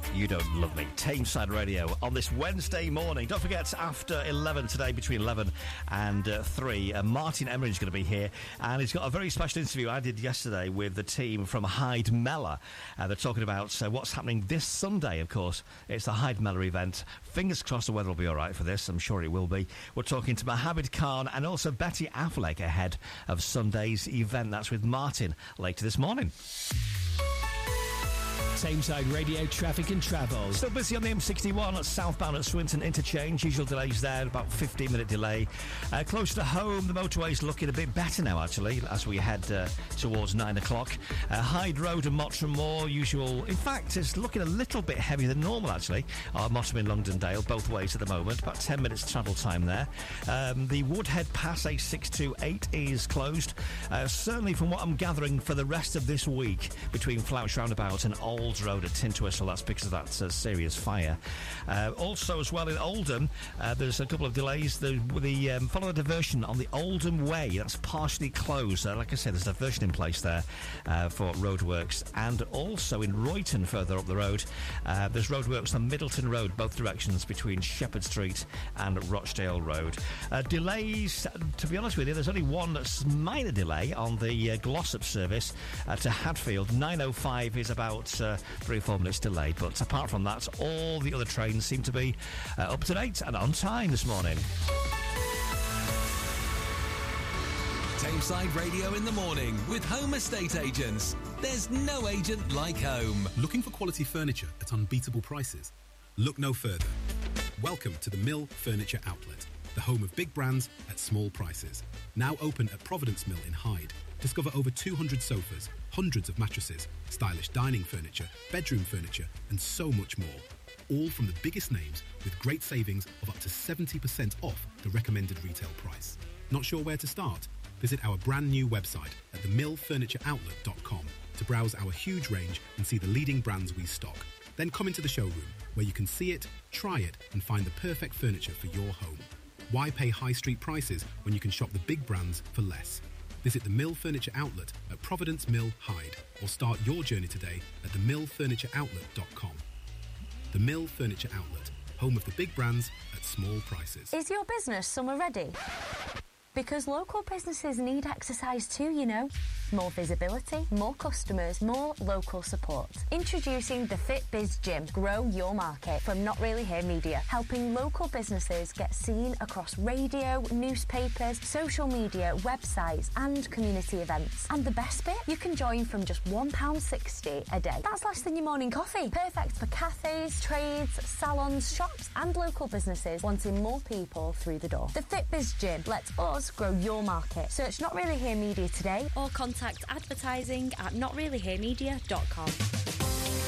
You Don't Love Me. Tameside Radio on this Wednesday morning. Don't forget, after 11 today, between 11 and 3, Martin Emery is going to be here, and he's got a very special interview I did yesterday with the team from Hyde Mellor. They're talking about what's happening this Sunday, of course. It's the Hyde Mellor event. Fingers crossed the weather will be all right for this. I'm sure it will be. We're talking to Mohammed Khan and also Betty Affleck ahead of Sunday's event. That's with Martin later this morning. Tameside Radio traffic and travel. Still busy on the M61 southbound at Swinton Interchange. Usual delays there, about 15-minute delay. Close to home, the motorway's looking a bit better now, actually, as we head towards 9 o'clock. Hyde Road and Mottram Moor, usual. In fact, it's looking a little bit heavier than normal, actually. Mottram in Longdendale, both ways at the moment. About 10 minutes travel time there. The Woodhead Pass A628 is closed. Certainly, from what I'm gathering, for the rest of this week, between Flouch Roundabout and Old Road at Tintwistle, that's because of that serious fire. Also, as well, in Oldham, there's a couple of delays. The follow a diversion on the Oldham Way, that's partially closed. Like I said, there's a diversion in place there for roadworks. And also in Royton, further up the road, there's roadworks on Middleton Road, both directions, between Shepherd Street and Rochdale Road. Delays, to be honest with you, there's only one minor delay on the Glossop service to Hadfield. 9:05 is about 3 or 4 minutes delayed, but apart from that, all the other trains seem to be up to date and on time this morning. Tameside Radio in the morning with Home Estate Agents. There's no agent like home. Looking for quality furniture at unbeatable prices? Look no further. Welcome to the Mill Furniture Outlet, the home of big brands at small prices. Now open at Providence Mill in Hyde. Discover over 200 sofas, hundreds of mattresses, stylish dining furniture, bedroom furniture, and so much more. All from the biggest names with great savings of up to 70% off the recommended retail price. Not sure where to start? Visit our brand new website at themillfurnitureoutlet.com to browse our huge range and see the leading brands we stock. Then come into the showroom where you can see it, try it, and find the perfect furniture for your home. Why pay high street prices when you can shop the big brands for less? Visit the Mill Furniture Outlet at Providence Mill, Hyde, or start your journey today at themillfurnitureoutlet.com. The Mill Furniture Outlet, home of the big brands at small prices. Is your business summer ready? Because local businesses need exercise too, you know. More visibility, more customers, more local support. Introducing the FitBiz Gym. Grow your market from Not Really Here Media, helping local businesses get seen across radio, newspapers, social media, websites and community events. And the best bit? You can join from just £1.60 a day. That's less than your morning coffee. Perfect for cafes, trades, salons, shops and local businesses wanting more people through the door. The FitBiz Gym lets us grow your market. Search Not Really Here Media today or contact advertising at notreallyheremedia.com.